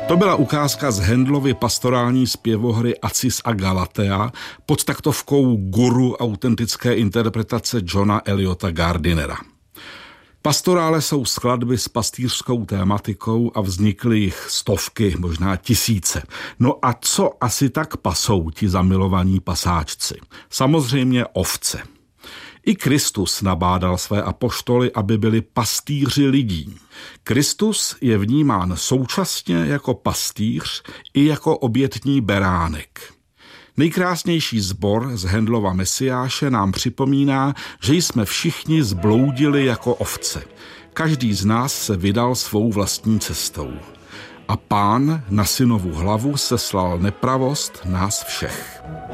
To byla ukázka z Handlovy pastorální zpěvohry Acis a Galatea pod taktovkou guru autentické interpretace Johna Eliota Gardinera. Pastorále jsou skladby s pastýřskou tématikou a vznikly jich stovky, možná tisíce. No a co asi tak pasou ti zamilovaní pasáčci? Samozřejmě ovce. I Kristus nabádal své apoštoly, aby byli pastýři lidí. Kristus je vnímán současně jako pastýř i jako obětní beránek. Nejkrásnější sbor z Handlova Mesiáše nám připomíná, že jsme všichni zbloudili jako ovce. Každý z nás se vydal svou vlastní cestou. A Pán na synovu hlavu seslal nepravost nás všech.